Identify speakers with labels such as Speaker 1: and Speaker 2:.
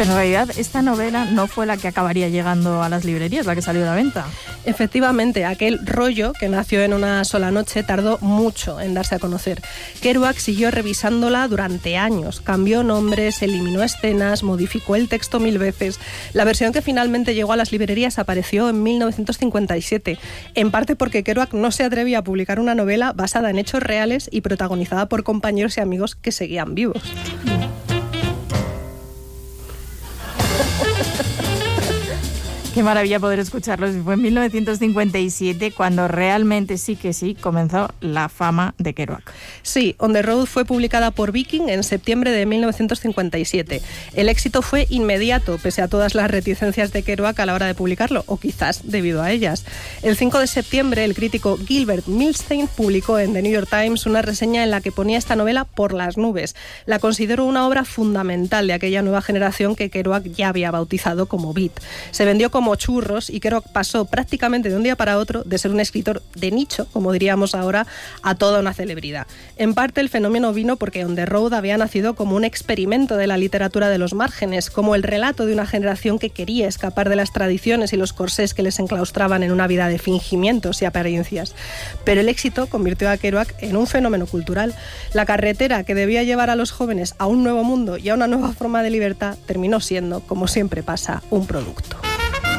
Speaker 1: Pero en realidad esta novela no fue la que acabaría llegando a las librerías, la que salió a la venta.
Speaker 2: Efectivamente, aquel rollo que nació en una sola noche tardó mucho en darse a conocer. Kerouac siguió revisándola durante años, cambió nombres, eliminó escenas, modificó el texto 1000 veces. La versión que finalmente llegó a las librerías apareció en 1957, en parte porque Kerouac no se atrevía a publicar una novela basada en hechos reales y protagonizada por compañeros y amigos que seguían vivos.
Speaker 1: Qué maravilla poder escucharlos. Fue en 1957 cuando realmente sí comenzó la fama de Kerouac.
Speaker 2: Sí, On the Road fue publicada por Viking en septiembre de 1957. El éxito fue inmediato, pese a todas las reticencias de Kerouac a la hora de publicarlo, o quizás debido a ellas. El 5 de septiembre, el crítico Gilbert Milstein publicó en The New York Times una reseña en la que ponía esta novela por las nubes. La consideró una obra fundamental de aquella nueva generación que Kerouac ya había bautizado como beat. Se vendió como churros y Kerouac pasó prácticamente de un día para otro de ser un escritor de nicho, como diríamos ahora, a toda una celebridad. En parte el fenómeno vino porque On the Road había nacido como un experimento de la literatura de los márgenes, como el relato de una generación que quería escapar de las tradiciones y los corsés que les enclaustraban en una vida de fingimientos y apariencias. Pero el éxito convirtió a Kerouac en un fenómeno cultural. La carretera que debía llevar a los jóvenes a un nuevo mundo y a una nueva forma de libertad terminó siendo, como siempre pasa, un producto.